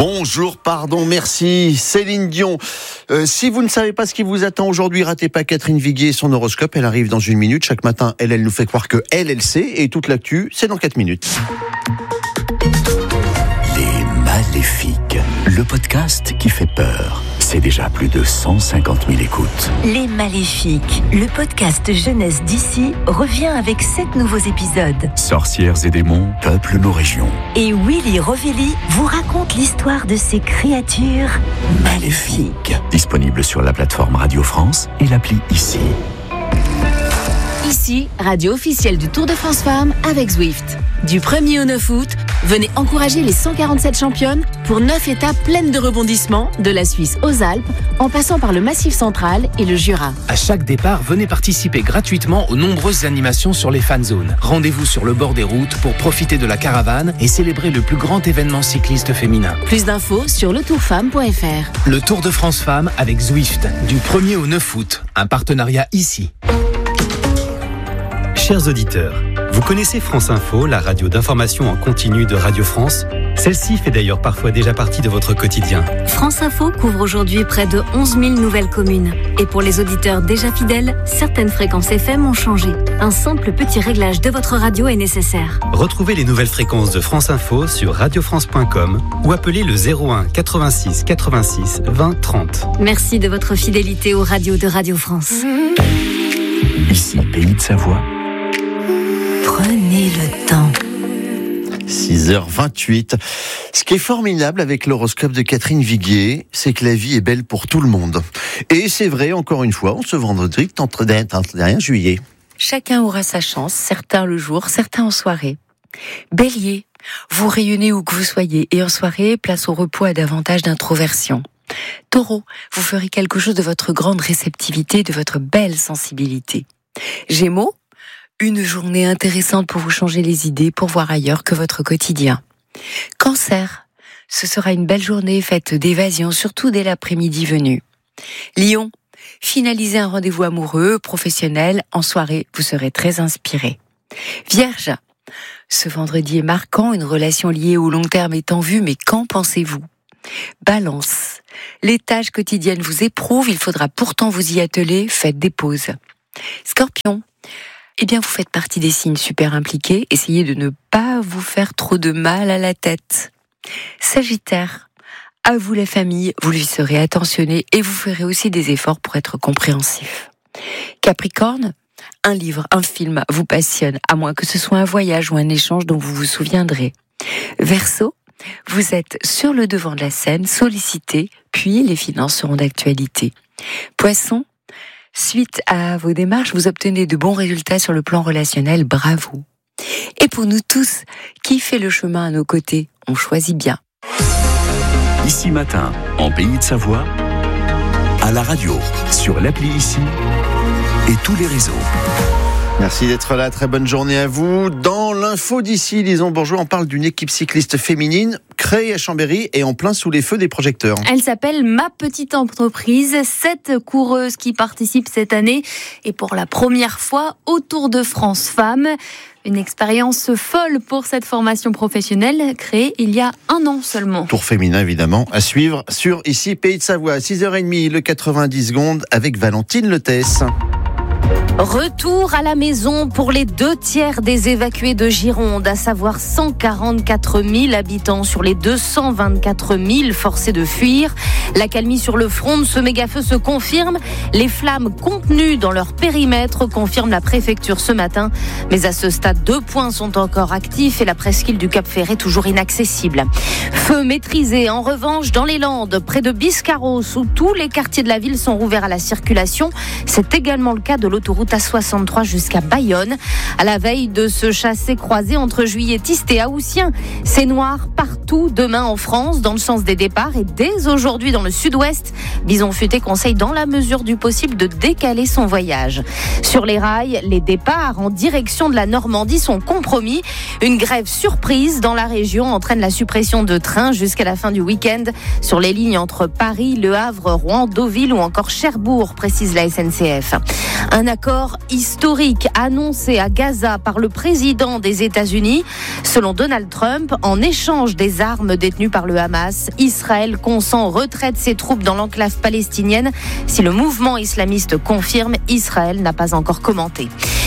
Bonjour, pardon, merci. Céline Dion. Si vous ne savez pas ce qui vous attend aujourd'hui, ratez pas Catherine Viguier et son horoscope. Elle arrive dans 1 minute. Chaque matin, elle nous fait croire que elle sait. Et toute l'actu, c'est dans 4 minutes. Les Maléfiques, le podcast qui fait peur. C'est déjà plus de 150 000 écoutes. Les Maléfiques, le podcast jeunesse d'ici, revient avec 7 nouveaux épisodes. Sorcières et démons peuplent nos régions. Et Willy Rovelli vous raconte l'histoire de ces créatures maléfiques. Disponible sur la plateforme Radio France et l'appli Ici. Ici, radio officielle du Tour de France Femmes avec Zwift. Du 1er au 9 août, venez encourager les 147 championnes pour 9 étapes pleines de rebondissements, de la Suisse aux Alpes, en passant par le Massif central et le Jura. À chaque départ, venez participer gratuitement aux nombreuses animations sur les fan zones. Rendez-vous sur le bord des routes pour profiter de la caravane et célébrer le plus grand événement cycliste féminin. Plus d'infos sur letourfemme.fr. Le Tour de France Femmes avec Zwift, du 1er au 9 août. Un partenariat Ici. Chers auditeurs, vous connaissez France Info, la radio d'information en continu de Radio France ? Celle-ci fait d'ailleurs parfois déjà partie de votre quotidien. France Info couvre aujourd'hui près de 11 000 nouvelles communes. Et pour les auditeurs déjà fidèles, certaines fréquences FM ont changé. Un simple petit réglage de votre radio est nécessaire. Retrouvez les nouvelles fréquences de France Info sur radiofrance.com ou appelez le 01 86 86 20 30. Merci de votre fidélité aux radios de Radio France. Ici, Pays de Savoie. Prenez le temps. 6h28. Ce qui est formidable avec l'horoscope de Catherine Viguier, c'est que la vie est belle pour tout le monde. Et c'est vrai, encore une fois, on ce vendredi 31 juillet. Chacun aura sa chance, certains le jour, certains en soirée. Bélier, vous rayonnez où que vous soyez, et en soirée, place au repos à davantage d'introversion. Taureau, vous ferez quelque chose de votre grande réceptivité, de votre belle sensibilité. Gémeaux, une journée intéressante pour vous changer les idées, pour voir ailleurs que votre quotidien. Cancer, ce sera une belle journée faite d'évasion, surtout dès l'après-midi venu. Lion, finalisez un rendez-vous amoureux, professionnel, en soirée, vous serez très inspiré. Vierge, ce vendredi est marquant, une relation liée au long terme est en vue, mais qu'en pensez-vous ? Balance, les tâches quotidiennes vous éprouvent, il faudra pourtant vous y atteler, faites des pauses. Scorpion, eh bien vous faites partie des signes super impliqués, essayez de ne pas vous faire trop de mal à la tête. Sagittaire, à vous la famille, vous lui serez attentionné et vous ferez aussi des efforts pour être compréhensif. Capricorne, un livre, un film vous passionne, à moins que ce soit un voyage ou un échange dont vous vous souviendrez. Verseau, vous êtes sur le devant de la scène, sollicité, puis les finances seront d'actualité. Poisson, suite à vos démarches, vous obtenez de bons résultats sur le plan relationnel, bravo. Et pour nous tous, qui fait le chemin à nos côtés, on choisit bien. Ici matin, en Pays de Savoie, à la radio, sur l'appli Ici et tous les réseaux. Merci d'être là, très bonne journée à vous. Dans l'info d'ici, Lison Bourgeois, on parle d'une équipe cycliste féminine créée à Chambéry et en plein sous les feux des projecteurs. Elle s'appelle Ma Petite Entreprise, 7 coureuses qui participent cette année et pour la première fois au Tour de France Femmes. Une expérience folle pour cette formation professionnelle créée il y a 1 an seulement. Tour féminin évidemment, à suivre sur Ici Pays de Savoie, 6h30, le 90 secondes avec Valentine Letès. Retour à la maison pour les 2/3 des évacués de Gironde, à savoir 144 000 habitants sur les 224 000 forcés de fuir. L'accalmie sur le front de ce méga-feu se confirme. Les flammes contenues dans leur périmètre confirme la préfecture ce matin. Mais à ce stade, 2 points sont encore actifs et la presqu'île du Cap-Ferret toujours inaccessible. Feu maîtrisé en revanche dans les Landes, près de Biscarrosse, où tous les quartiers de la ville sont rouverts à la circulation. C'est également le cas de l'autoroute A63 jusqu'à Bayonne. À la veille de ce chassé-croisé entre juilletistes et haussiens, c'est noir partout demain en France, dans le sens des départs et dès aujourd'hui dans le sud-ouest. Bison Futé conseille dans la mesure du possible de décaler son voyage. Sur les rails, les départs en direction de la Normandie sont compromis. Une grève surprise dans la région entraîne la suppression de trains jusqu'à la fin du week-end sur les lignes entre Paris, Le Havre, Rouen, Deauville ou encore Cherbourg, précise la SNCF. Un Un accord historique annoncé à Gaza par le président des États-Unis. Selon Donald Trump, en échange des armes détenues par le Hamas, Israël consent au retrait de ses troupes dans l'enclave palestinienne. Si le mouvement islamiste confirme, Israël n'a pas encore commenté.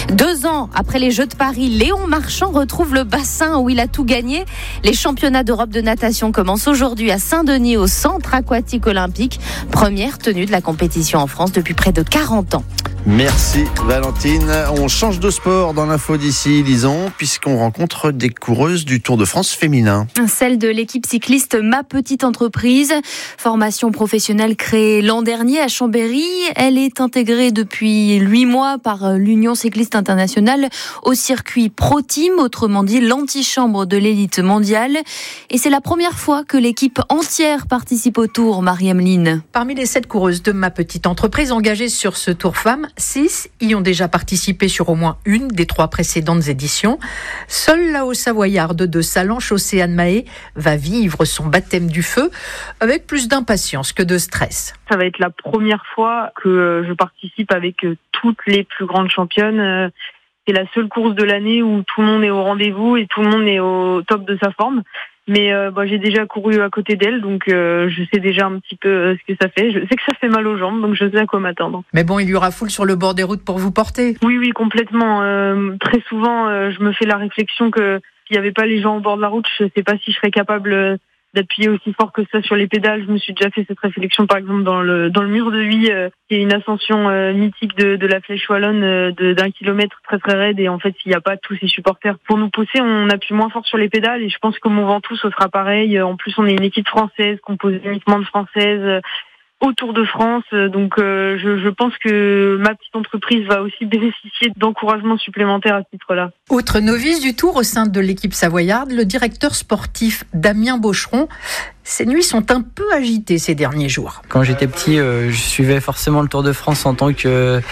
2 ans après les Jeux de Paris, Léon Marchand retrouve le bassin où il a tout gagné. Les championnats d'Europe de natation commencent aujourd'hui à Saint-Denis au centre aquatique olympique. Première tenue de la compétition en France depuis près de 40 ans. Merci Valentine. On change de sport dans l'info d'ici, Lison, puisqu'on rencontre des coureuses du Tour de France féminin. Celle de l'équipe cycliste Ma Petite Entreprise, formation professionnelle créée l'an dernier à Chambéry. Elle est intégrée depuis 8 mois par l'Union cycliste internationale au circuit Pro Team, autrement dit l'antichambre de l'élite mondiale. Et c'est la première fois que l'équipe entière participe au Tour, Marie-Emeline. Parmi les 7 coureuses de Ma Petite Entreprise engagées sur ce Tour Femmes, 6 y ont déjà participé sur au moins une des 3 précédentes éditions. Seule la Haut-Savoyarde de Salanches, Océane Mahé, va vivre son baptême du feu avec plus d'impatience que de stress. Ça va être la première fois que je participe avec toutes les plus grandes championnes. C'est la seule course de l'année où tout le monde est au rendez-vous et tout le monde est au top de sa forme. Mais j'ai déjà couru à côté d'elle, donc je sais déjà un petit peu ce que ça fait. Je sais que ça fait mal aux jambes, donc je sais à quoi m'attendre. Mais bon, il y aura foule sur le bord des routes pour vous porter. Oui, complètement. Très souvent, je me fais la réflexion que s'il n'y avait pas les gens au bord de la route, je ne sais pas si je serais capable d'appuyer aussi fort que ça sur les pédales. Je me suis déjà fait cette réflexion, par exemple, dans le mur de Huy, qui est une ascension mythique de la Flèche Wallonne d'1 kilomètre très très raide. Et en fait, s'il n'y a pas tous ces supporters pour nous pousser, on appuie moins fort sur les pédales. Et je pense qu'au Mont Ventoux, ce sera pareil. En plus, on est une équipe française, composée uniquement de Françaises, au Tour de France. Donc je pense que Ma Petite Entreprise va aussi bénéficier d'encouragements supplémentaires à ce titre-là. Autre novice du Tour au sein de l'équipe savoyarde, le directeur sportif Damien Bocheron. Ces nuits sont un peu agitées ces derniers jours. Quand j'étais petit, je suivais forcément le Tour de France en tant que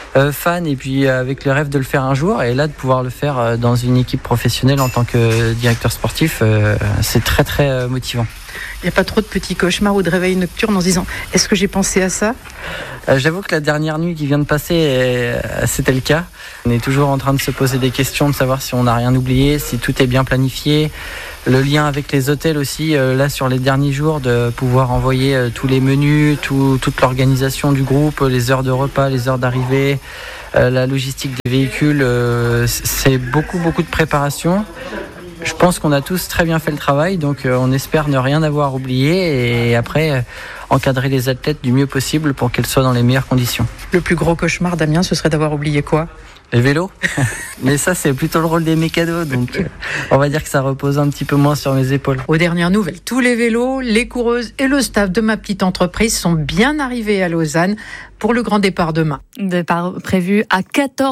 fan et puis avec le rêve de le faire un jour, et là de pouvoir le faire dans une équipe professionnelle en tant que directeur sportif, c'est très très motivant. Il n'y a pas trop de petits cauchemars ou de réveils nocturnes en se disant « Est-ce que j'ai pensé à ça ?» J'avoue que la dernière nuit qui vient de passer, c'était le cas. On est toujours en train de se poser des questions, de savoir si on n'a rien oublié, si tout est bien planifié. Le lien avec les hôtels aussi, là sur les derniers jours, de pouvoir envoyer tous les menus, toute l'organisation du groupe, les heures de repas, les heures d'arrivée, la logistique des véhicules, c'est beaucoup de préparation. Je pense qu'on a tous très bien fait le travail, donc on espère ne rien avoir oublié et après encadrer les athlètes du mieux possible pour qu'elles soient dans les meilleures conditions. Le plus gros cauchemar, Damien, ce serait d'avoir oublié quoi ? Les vélos. Mais ça, c'est plutôt le rôle des mécanos, donc on va dire que ça repose un petit peu moins sur mes épaules. Aux dernières nouvelles, tous les vélos, les coureuses et le staff de Ma Petite Entreprise sont bien arrivés à Lausanne pour le grand départ demain. Départ prévu à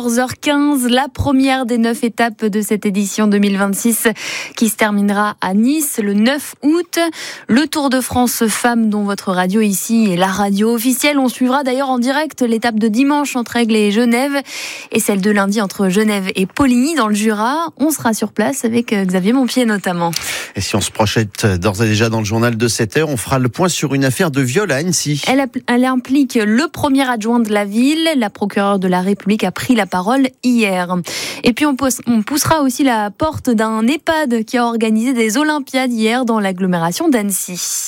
14h15, la première des 9 étapes de cette édition 2026 qui se terminera à Nice le 9 août. Le Tour de France Femmes, dont votre radio ici est la radio officielle. On suivra d'ailleurs en direct l'étape de dimanche entre Aigle et Genève et celle de lundi entre Genève et Poligny dans le Jura. On sera sur place avec Xavier Montpied notamment. Et si on se projette d'ores et déjà dans le journal de 7h, on fera le point sur une affaire de viol à Annecy. Elle implique le premier adjoint de la ville. La procureure de la République a pris la parole hier. Et puis on poussera aussi la porte d'un EHPAD qui a organisé des Olympiades hier dans l'agglomération d'Annecy.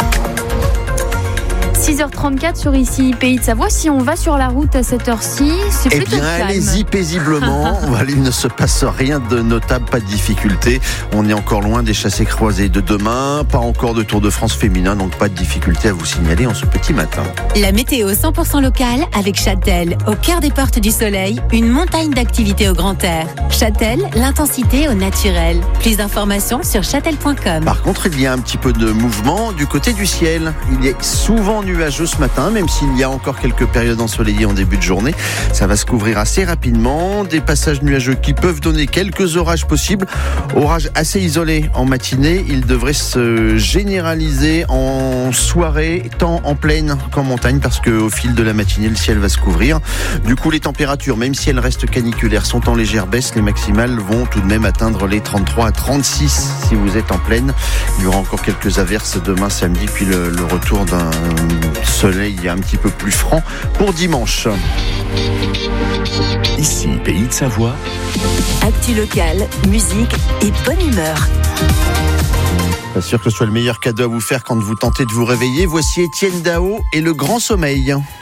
6h34 sur ici, Pays de Savoie. Si on va sur la route à cette heure-ci, c'est plutôt calme. Allez-y paisiblement. Il ne se passe rien de notable, pas de difficulté. On est encore loin des chassés-croisés de demain. Pas encore de Tour de France féminin, donc pas de difficulté à vous signaler en ce petit matin. La météo 100% locale avec Châtel. Au cœur des portes du soleil, une montagne d'activités au grand air. Châtel, l'intensité au naturel. Plus d'informations sur châtel.com. Par contre, il y a un petit peu de mouvement du côté du ciel. Il est souvent nuageux ce matin, même s'il y a encore quelques périodes ensoleillées en début de journée. Ça va se couvrir assez rapidement. Des passages nuageux qui peuvent donner quelques orages possibles. Orages assez isolés en matinée. Ils devraient se généraliser en soirée, tant en plaine qu'en montagne, parce qu'au fil de la matinée, le ciel va se couvrir. Du coup, les températures, même si elles restent caniculaires, sont en légère baisse. Les maximales vont tout de même atteindre les 33 à 36 si vous êtes en plaine. Il y aura encore quelques averses demain samedi, puis le retour d'un soleil un petit peu plus franc pour dimanche. Ici, Pays de Savoie. Actu locale, musique et bonne humeur. Pas sûr que ce soit le meilleur cadeau à vous faire quand vous tentez de vous réveiller. Voici Étienne Dao et le grand sommeil.